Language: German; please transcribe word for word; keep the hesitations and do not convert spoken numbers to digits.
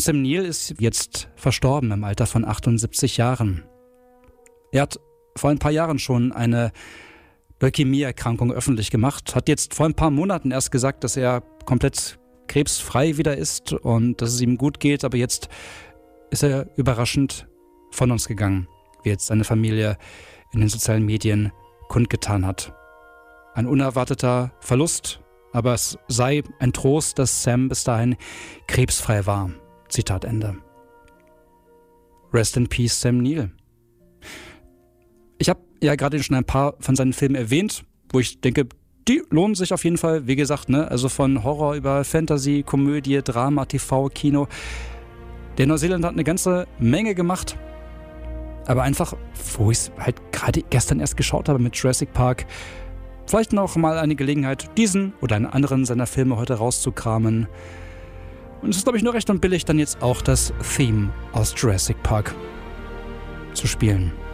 Sam Neill ist jetzt verstorben im Alter von achtundsiebzig Jahren. Er hat vor ein paar Jahren schon eine Leukämie-Erkrankung öffentlich gemacht, hat jetzt vor ein paar Monaten erst gesagt, dass er komplett krebsfrei wieder ist und dass es ihm gut geht, aber jetzt ist er überraschend von uns gegangen, wie jetzt seine Familie in den sozialen Medien kundgetan hat. Ein unerwarteter Verlust, aber es sei ein Trost, dass Sam bis dahin krebsfrei war. Zitat Ende. Rest in Peace, Sam Neill. Ich habe ja gerade schon ein paar von seinen Filmen erwähnt, wo ich denke, die lohnen sich auf jeden Fall. Wie gesagt, ne, also von Horror über Fantasy, Komödie, Drama, T V, Kino. Der Neuseeländer hat eine ganze Menge gemacht. Aber einfach, wo ich es halt gerade gestern erst geschaut habe mit Jurassic Park, vielleicht noch mal eine Gelegenheit, diesen oder einen anderen seiner Filme heute rauszukramen. Und es ist, glaube ich, nur recht und billig, dann jetzt auch das Theme aus Jurassic Park zu spielen.